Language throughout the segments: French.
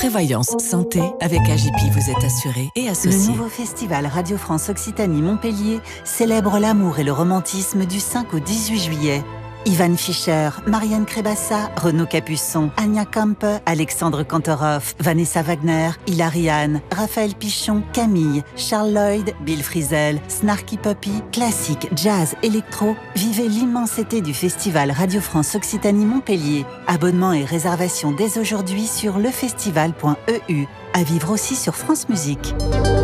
Prévoyance santé, avec AGP, vous êtes assuré et associé. Le nouveau festival Radio France Occitanie-Montpellier célèbre l'amour et le romantisme du 5 au 18 juillet. Ivan Fischer, Marianne Crébassa, Renaud Capuçon, Anya Kampe, Alexandre Kantorov, Vanessa Wagner, Hilary Hahn, Raphaël Pichon, Camille, Charles Lloyd, Bill Frisell, Snarky Puppy, classique, jazz, électro. Vivez l'immensité du festival Radio France Occitanie-Montpellier. Abonnement et réservation dès aujourd'hui sur lefestival.eu. À vivre aussi sur France Musique.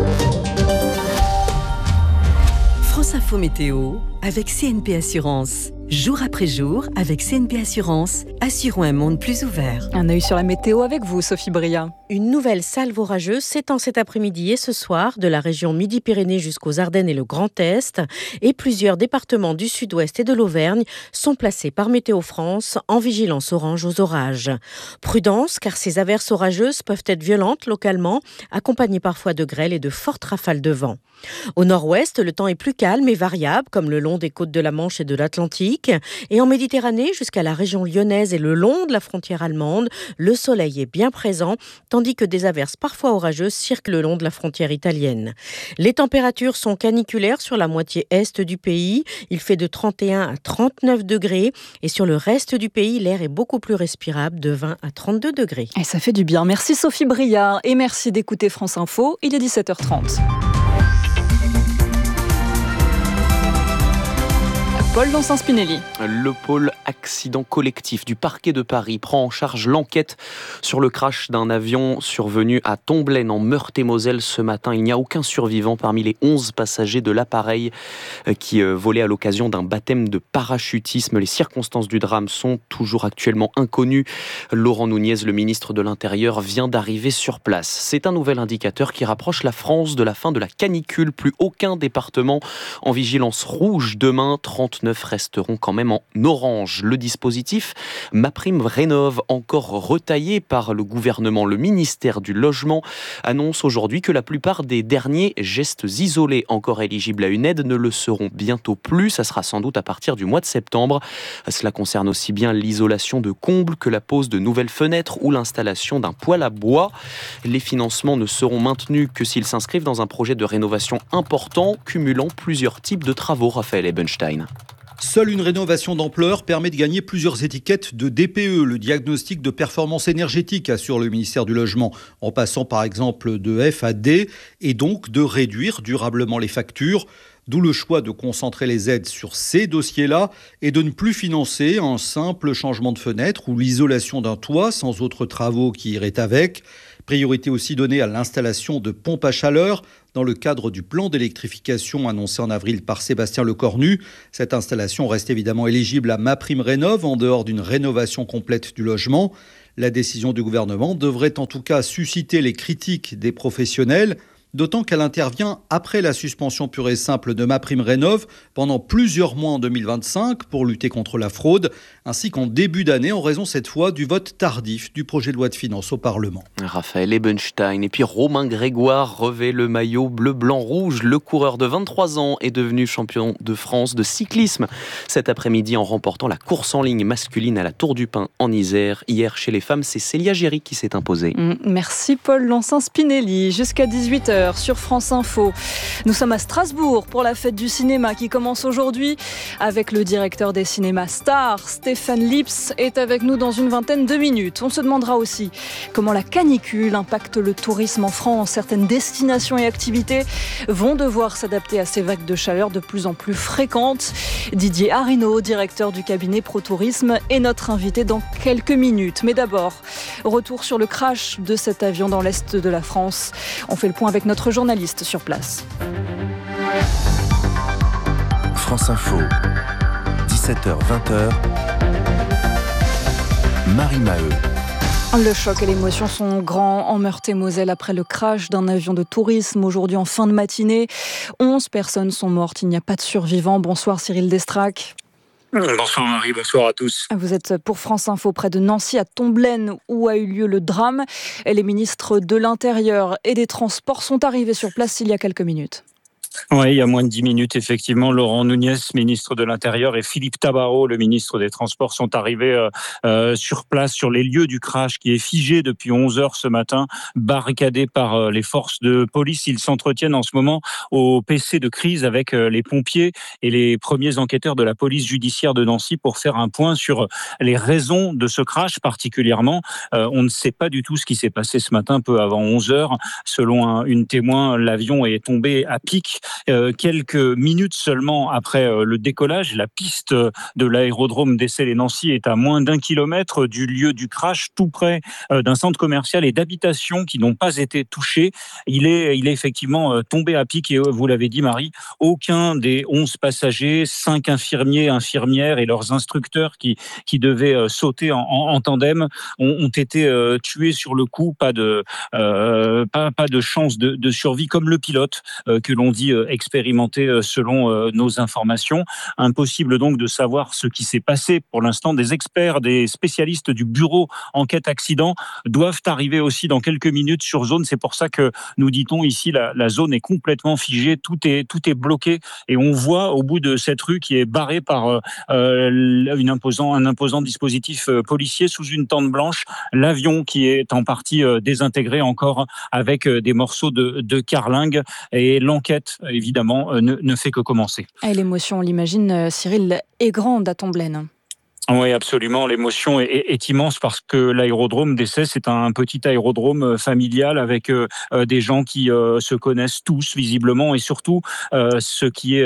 France Info Météo avec CNP Assurance. Jour après jour, avec CNP Assurance, assurons un monde plus ouvert. Un œil sur la météo avec vous, Sophie Bria. Une nouvelle salve orageuse s'étend cet après-midi et ce soir de la région Midi-Pyrénées jusqu'aux Ardennes et le Grand Est. Et plusieurs départements du Sud-Ouest et de l'Auvergne sont placés par Météo France en vigilance orange aux orages. Prudence, car ces averses orageuses peuvent être violentes localement, accompagnées parfois de grêle et de fortes rafales de vent. Au nord-ouest, le temps est plus calme et variable, comme le long des côtes de la Manche et de l'Atlantique. Et en Méditerranée, jusqu'à la région lyonnaise et le long de la frontière allemande, le soleil est bien présent, tandis que des averses parfois orageuses circulent le long de la frontière italienne. Les températures sont caniculaires sur la moitié est du pays. Il fait de 31 à 39 degrés. Et sur le reste du pays, l'air est beaucoup plus respirable, de 20 à 32 degrés. Et ça fait du bien. Merci Sophie Bria et merci d'écouter France Info. Il est 17h30. Paul Dancin-Spinelli. Le pôle accident collectif du parquet de Paris prend en charge l'enquête sur le crash d'un avion survenu à Tomblaine en Meurthe-et-Moselle ce matin. Il n'y a aucun survivant parmi les 11 passagers de l'appareil qui volait à l'occasion d'un baptême de parachutisme. Les circonstances du drame sont toujours actuellement inconnues. Laurent Nunez, le ministre de l'Intérieur, vient d'arriver sur place. C'est un nouvel indicateur qui rapproche la France de la fin de la canicule. Plus aucun département en vigilance rouge. Demain, 39 resteront quand même en orange. Le dispositif MaPrimeRénov', encore retaillé par le gouvernement. Le ministère du Logement annonce aujourd'hui que la plupart des derniers gestes isolés encore éligibles à une aide ne le seront bientôt plus. Ça sera sans doute à partir du mois de septembre. Cela concerne aussi bien l'isolation de combles que la pose de nouvelles fenêtres ou l'installation d'un poêle à bois. Les financements ne seront maintenus que s'ils s'inscrivent dans un projet de rénovation important, cumulant plusieurs types de travaux. Raphaël Ebenstein. Seule une rénovation d'ampleur permet de gagner plusieurs étiquettes de DPE, le diagnostic de performance énergétique, assure le ministère du Logement, en passant par exemple de F à D, et donc de réduire durablement les factures. D'où le choix de concentrer les aides sur ces dossiers-là et de ne plus financer un simple changement de fenêtre ou l'isolation d'un toit sans autres travaux qui iraient avec. Priorité aussi donnée à l'installation de pompes à chaleur dans le cadre du plan d'électrification annoncé en avril par Sébastien Lecornu. Cette installation reste évidemment éligible à MaPrimeRénov' en dehors d'une rénovation complète du logement. La décision du gouvernement devrait en tout cas susciter les critiques des professionnels, d'autant qu'elle intervient après la suspension pure et simple de MaPrimeRénov' pendant plusieurs mois en 2025 pour lutter contre la fraude, ainsi qu'en début d'année en raison cette fois du vote tardif du projet de loi de finances au Parlement. Raphaël Ebenstein et puis Romain Grégoire revêt le maillot bleu-blanc-rouge. Le coureur de 23 ans est devenu champion de France de cyclisme cet après-midi en remportant la course en ligne masculine à la Tour du Pin en Isère. Hier, chez les femmes, c'est Célia Géry qui s'est imposée. Merci Paul Dancin-Spinelli. Jusqu'à 18h sur France Info. Nous sommes à Strasbourg pour la fête du cinéma qui commence aujourd'hui avec le directeur des cinémas Star, Stéphane Lips, est avec nous dans une vingtaine de minutes. On se demandera aussi comment la canicule impacte le tourisme en France. Certaines destinations et activités vont devoir s'adapter à ces vagues de chaleur de plus en plus fréquentes. Didier Arinaud, directeur du cabinet ProTourisme, est notre invité dans quelques minutes. Mais d'abord, retour sur le crash de cet avion dans l'est de la France. On fait le point avec notre journaliste sur place. France Info, 17h-20h, Marie Maheu. Le choc et l'émotion sont grands en Meurthe-et-Moselle après le crash d'un avion de tourisme aujourd'hui en fin de matinée. 11 personnes sont mortes, il n'y a pas de survivants. Bonsoir Cyril Destrac. Bonsoir Marie, bonsoir à tous. Vous êtes pour France Info près de Nancy à Tomblaine où a eu lieu le drame. Les ministres de l'Intérieur et des Transports sont arrivés sur place il y a quelques minutes. Oui, il y a moins de 10 minutes, effectivement, Laurent Nunez, ministre de l'Intérieur, et Philippe Tabarot, le ministre des Transports, sont arrivés sur place, sur les lieux du crash, qui est figé depuis 11 heures ce matin, barricadé par les forces de police. Ils s'entretiennent en ce moment au PC de crise avec les pompiers et les premiers enquêteurs de la police judiciaire de Nancy pour faire un point sur les raisons de ce crash particulièrement. On ne sait pas du tout ce qui s'est passé ce matin, peu avant 11 heures. Selon une témoin, l'avion est tombé à pic quelques minutes seulement après le décollage. La piste de l'aérodrome d'Essey-les-Nancy est à moins d'1 kilomètre du lieu du crash, tout près d'un centre commercial et d'habitations qui n'ont pas été touchées. Il est effectivement tombé à pic et vous l'avez dit, Marie, aucun des 11 passagers, 5 infirmiers, infirmières et leurs instructeurs qui devaient sauter en tandem ont été tués sur le coup. Pas de chance de survie, comme le pilote que l'on dit expérimenté selon nos informations. Impossible donc de savoir ce qui s'est passé pour l'instant. Des experts, des spécialistes du bureau enquête accident doivent arriver aussi dans quelques minutes sur zone. C'est pour ça que nous dit-on ici, la zone est complètement figée, tout est bloqué et on voit au bout de cette rue qui est barrée par un imposant dispositif policier sous une tente blanche, l'avion qui est en partie désintégré encore avec des morceaux de carlingue, et l'enquête évidemment ne fait que commencer. Et l'émotion, on l'imagine, Cyril, est grande à Tomblaine. Oui, absolument. L'émotion est immense parce que l'aérodrome d'Essey, c'est un petit aérodrome familial avec des gens qui se connaissent tous visiblement, et surtout ce qui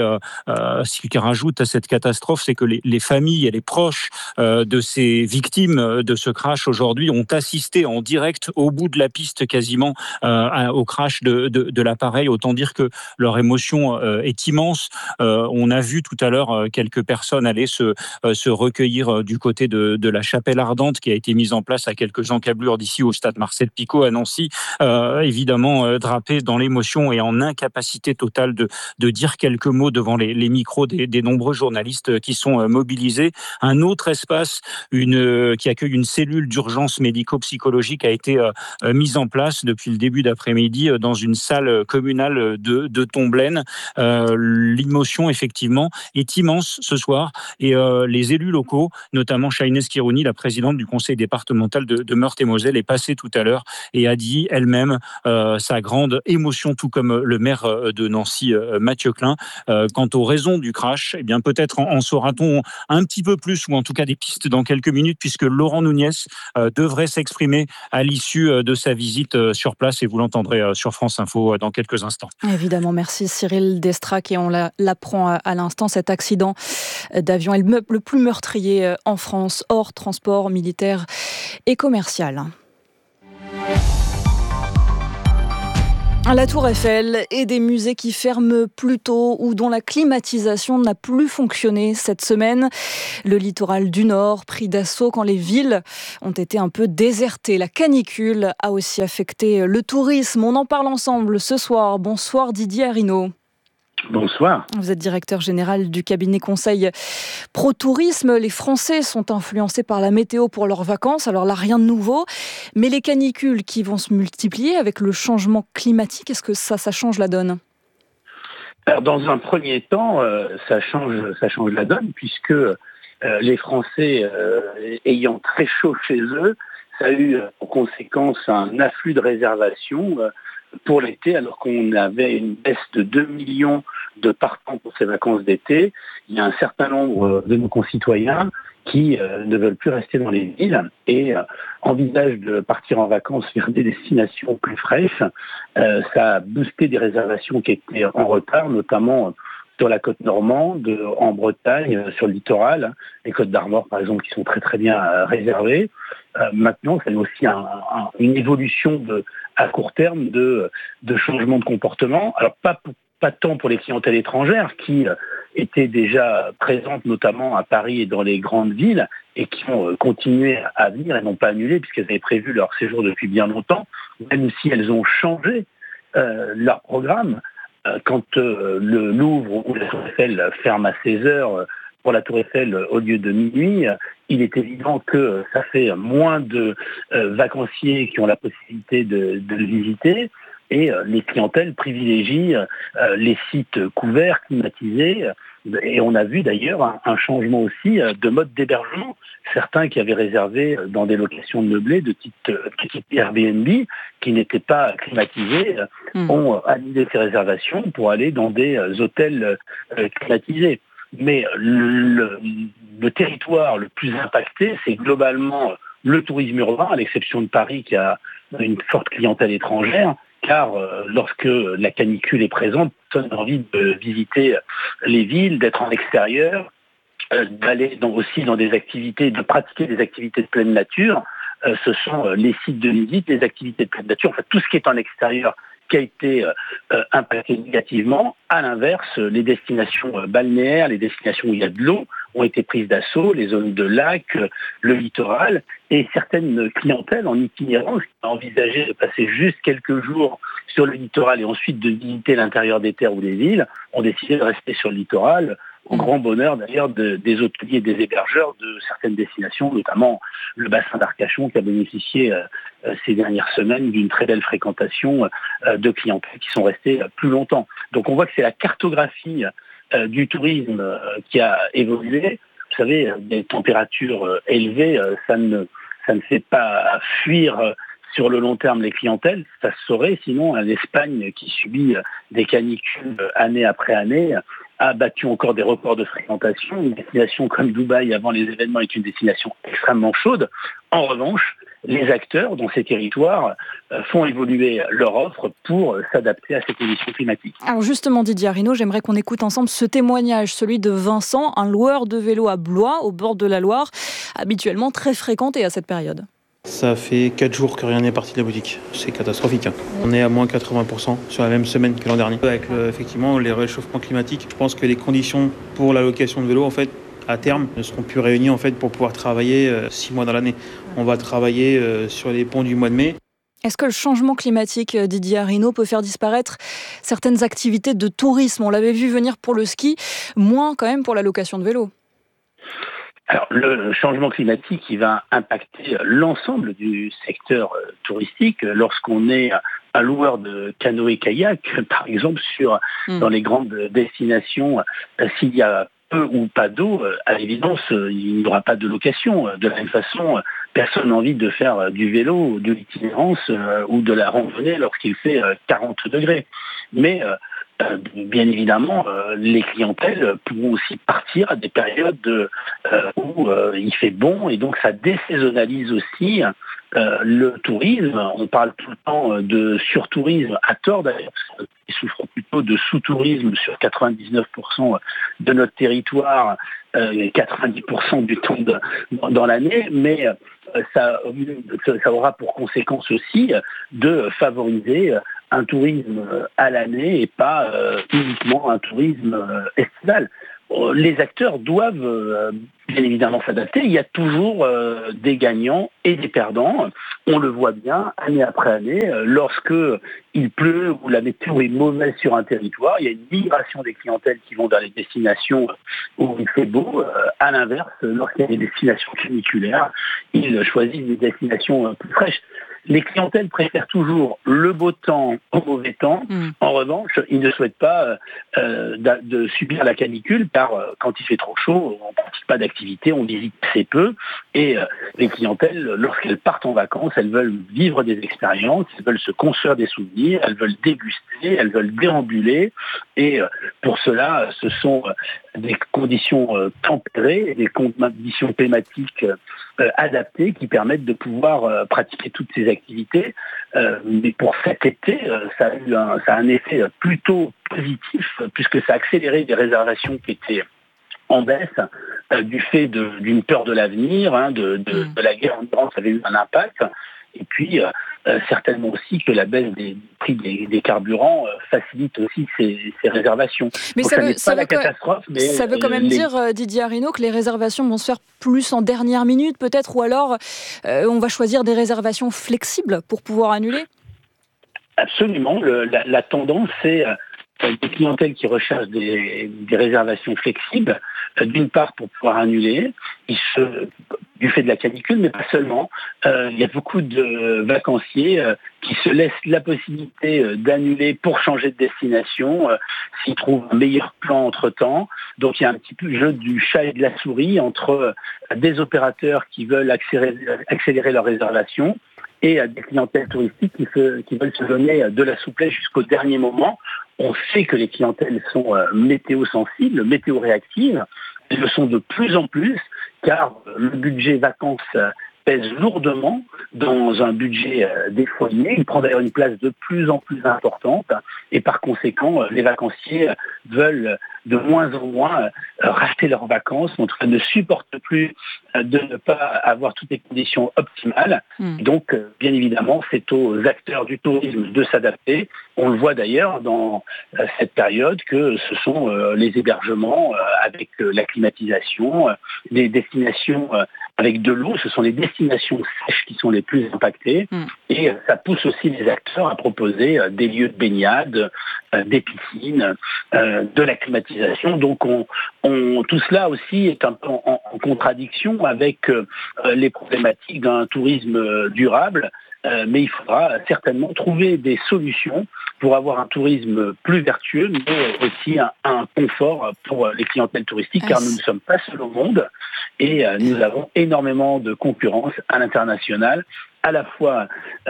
rajoute à cette catastrophe, c'est que les familles et les proches de ces victimes de ce crash aujourd'hui ont assisté en direct au bout de la piste quasiment au crash de l'appareil. Autant dire que leur émotion est immense. On a vu tout à l'heure quelques personnes aller se recueillir du côté de la chapelle ardente qui a été mise en place à quelques encablures d'ici au stade Marcel Picot à Nancy, évidemment drapé dans l'émotion et en incapacité totale de dire quelques mots devant les micros des nombreux journalistes qui sont mobilisés. Un autre espace qui accueille une cellule d'urgence médico-psychologique a été mise en place depuis le début d'après-midi dans une salle communale de Tomblaine. L'émotion effectivement est immense ce soir, et les élus locaux, notamment Shainez Kirouni, la présidente du conseil départemental de Meurthe-et-Moselle, est passée tout à l'heure et a dit elle-même sa grande émotion, tout comme le maire de Nancy, Mathieu Klein. Quant aux raisons du crash, eh bien peut-être en saura-t-on un petit peu plus, ou en tout cas des pistes dans quelques minutes, puisque Laurent Nunez devrait s'exprimer à l'issue de sa visite sur place, et vous l'entendrez sur France Info dans quelques instants. Évidemment, merci Cyril Destrac, et on l'apprend à l'instant, cet accident d'avion est le plus meurtrier en France, hors transport militaire et commercial. La Tour Eiffel et des musées qui ferment plus tôt ou dont la climatisation n'a plus fonctionné cette semaine. Le littoral du Nord pris d'assaut quand les villes ont été un peu désertées. La canicule a aussi affecté le tourisme. On en parle ensemble ce soir. Bonsoir Didier Arinaud. Bonsoir. Vous êtes directeur général du cabinet conseil ProTourisme. Les Français sont influencés par la météo pour leurs vacances. Alors là, rien de nouveau. Mais les canicules qui vont se multiplier avec le changement climatique, est-ce que ça change la donne ? Alors, dans un premier temps, ça change la donne, puisque les Français ayant très chaud chez eux, ça a eu en conséquence un afflux de réservations pour l'été, alors qu'on avait une baisse de 2 millions de partants pour ces vacances d'été. Il y a un certain nombre de nos concitoyens qui ne veulent plus rester dans les villes et envisagent de partir en vacances vers des destinations plus fraîches. Ça a boosté des réservations qui étaient en retard, notamment sur la côte normande, en Bretagne, sur le littoral, les côtes d'Armor par exemple, qui sont très très bien réservées. Maintenant, c'est aussi une évolution à court terme de changement de comportement. Alors pas tant pour les clientèles étrangères qui étaient déjà présentes notamment à Paris et dans les grandes villes et qui ont continué à venir et n'ont pas annulé puisqu'elles avaient prévu leur séjour depuis bien longtemps, même si elles ont changé leur programme. Quand le Louvre ou la Tour Eiffel ferme à 16 heures pour la Tour Eiffel au lieu de minuit, il est évident que ça fait moins de vacanciers qui ont la possibilité de le visiter. et les clientèles privilégient les sites couverts, climatisés. Et on a vu d'ailleurs un changement aussi de mode d'hébergement. Certains qui avaient réservé dans des locations meublées de type Airbnb, qui n'étaient pas climatisés, ont annulé ces réservations pour aller dans des hôtels climatisés. Mais le territoire le plus impacté, c'est globalement le tourisme urbain, à l'exception de Paris qui a une forte clientèle étrangère, car lorsque la canicule est présente, personne n'a envie de visiter les villes, d'être en extérieur, d'aller aussi dans des activités, de pratiquer des activités de pleine nature. Ce sont les sites de visite, les activités de pleine nature, enfin tout ce qui est en extérieur qui a été impacté négativement. À l'inverse, les destinations balnéaires, les destinations où il y a de l'eau ont été prises d'assaut, les zones de lac, le littoral, et certaines clientèles en itinérance qui ont envisagé de passer juste quelques jours sur le littoral et ensuite de visiter l'intérieur des terres ou des îles, ont décidé de rester sur le littoral, au grand bonheur d'ailleurs des hôteliers et des hébergeurs de certaines destinations, notamment le bassin d'Arcachon qui a bénéficié ces dernières semaines d'une très belle fréquentation de clientèles qui sont restés plus longtemps. Donc on voit que c'est la cartographie du tourisme qui a évolué. Vous savez, des températures élevées, ça ne fait pas fuir sur le long terme les clientèles. Ça se saurait, sinon l'Espagne qui subit des canicules année après année a battu encore des records de fréquentation. Une destination comme Dubaï avant les événements est une destination extrêmement chaude. En revanche, les acteurs dans ces territoires font évoluer leur offre pour s'adapter à ces conditions climatiques. Alors justement, Didier Arinaud, j'aimerais qu'on écoute ensemble ce témoignage, celui de Vincent, un loueur de vélo à Blois, au bord de la Loire, habituellement très fréquenté à cette période. Ça fait 4 jours que rien n'est parti de la boutique. C'est catastrophique. On est à moins 80% sur la même semaine que l'an dernier. Avec effectivement les réchauffements climatiques, je pense que les conditions pour la location de vélo, en fait, à terme, ne seront plus réunies en fait, pour pouvoir travailler 6 mois dans l'année. On va travailler sur les ponts du mois de mai. Est-ce que le changement climatique, Didier Arinaud, peut faire disparaître certaines activités de tourisme ? On l'avait vu venir pour le ski, moins quand même pour la location de vélo. Alors, le changement climatique, il va impacter l'ensemble du secteur touristique. Lorsqu'on est un loueur de canoë-kayak, par exemple, dans les grandes destinations, s'il y a peu ou pas d'eau, à l'évidence, il n'y aura pas de location. De la même façon, personne n'a envie de faire du vélo, de l'itinérance ou de la randonnée lorsqu'il fait 40 degrés. Mais bien évidemment, les clientèles pourront aussi partir à des périodes où il fait bon et donc ça désaisonnalise aussi le tourisme. On parle tout le temps de surtourisme, à tort d'ailleurs, parce qu'il souffre plutôt de sous-tourisme sur 99% de notre territoire, 90% du temps dans l'année, mais ça aura pour conséquence aussi de favoriser un tourisme à l'année et pas uniquement un tourisme estival. Les acteurs doivent bien évidemment s'adapter. Il y a toujours des gagnants et des perdants. On le voit bien année après année. Lorsque il pleut ou la météo est mauvaise sur un territoire, il y a une migration des clientèles qui vont vers les destinations où il fait beau. À l'inverse, lorsqu'il y a des destinations caniculaires, ils choisissent des destinations plus fraîches. Les clientèles préfèrent toujours le beau temps au mauvais temps. En revanche, ils ne souhaitent pas de subir la canicule car quand il fait trop chaud, on ne pratique pas d'activité, on visite assez peu. Et les clientèles, lorsqu'elles partent en vacances, elles veulent vivre des expériences, elles veulent se construire des souvenirs, elles veulent déguster, elles veulent déambuler. Et pour cela, ce sont des conditions tempérées, des conditions climatiques adaptées qui permettent de pouvoir pratiquer toutes ces activités. Mais pour cet été, ça a un effet plutôt positif puisque ça a accéléré des réservations qui étaient en baisse du fait d'une peur de l'avenir, de la guerre en Iran, ça avait eu un impact. Et puis, certainement aussi que la baisse des prix des carburants facilite aussi ces réservations. Mais donc, ça veut quand même dire, Didier Arinaud, que les réservations vont se faire plus en dernière minute peut-être, ou alors on va choisir des réservations flexibles pour pouvoir annuler ? Absolument. La tendance, c'est des clientèles qui recherchent des réservations flexibles, d'une part pour pouvoir annuler. du fait de la canicule, mais pas seulement. Il y a beaucoup de vacanciers qui se laissent la possibilité d'annuler pour changer de destination s'ils trouvent un meilleur plan entre-temps. Donc il y a un petit peu le jeu du chat et de la souris entre des opérateurs qui veulent accélérer leur réservation et des clientèles touristiques qui veulent se donner de la souplesse jusqu'au dernier moment. On sait que les clientèles sont météo-sensibles, météo-réactives. Elles le sont de plus en plus, car le budget vacances pèse lourdement dans un budget des foyers. Il prend d'ailleurs une place de plus en plus importante et par conséquent, les vacanciers veulent de moins en moins racheter leurs vacances, donc ne supportent plus de ne pas avoir toutes les conditions optimales. Donc, bien évidemment, c'est aux acteurs du tourisme de s'adapter. On le voit d'ailleurs dans cette période que ce sont les hébergements avec la climatisation, les destinations avec de l'eau, ce sont les destinations sèches qui sont les plus impactées. Et ça pousse aussi les acteurs à proposer des lieux de baignade, des piscines, de la climatisation. Donc tout cela aussi est un peu en contradiction avec les problématiques d'un tourisme durable. Mais il faudra certainement trouver des solutions pour avoir un tourisme plus vertueux, mais aussi un confort pour les clientèles touristiques, car nous ne sommes pas seuls au monde et nous avons énormément de concurrence à l'international, à la fois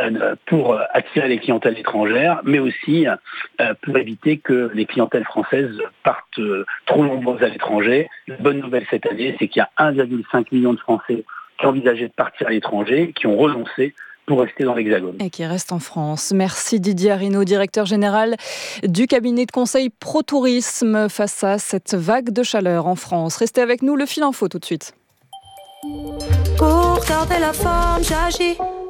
pour attirer les clientèles étrangères, mais aussi pour éviter que les clientèles françaises partent trop nombreuses à l'étranger. La bonne nouvelle cette année, c'est qu'il y a 1,5 million de Français qui envisageaient de partir à l'étranger, qui ont renoncé pour rester dans l'Hexagone. Et qui reste en France. Merci Didier Arinaud, directeur général du cabinet de conseil ProTourisme face à cette vague de chaleur en France. Restez avec nous, le fil info tout de suite. Pour garder la forme, j'agis.